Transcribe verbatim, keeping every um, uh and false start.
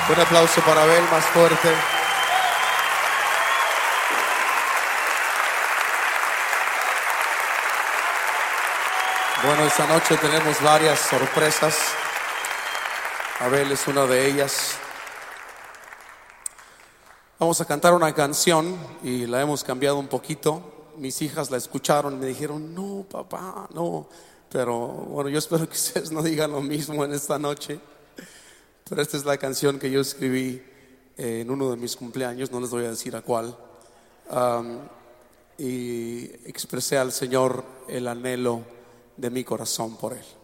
Un aplauso para Abel, más fuerte. Bueno, esta noche tenemos varias sorpresas. Abel es una de ellas. Vamos a cantar una canción y la hemos cambiado un poquito. Mis hijas la escucharon y me dijeron: no, papá, no. Pero bueno, yo espero que ustedes no digan lo mismo en esta noche. Pero esta es la canción que yo escribí eh, en uno de mis cumpleaños, no les voy a decir a cuál. Um, y expresé al Señor el anhelo de mi corazón por Él.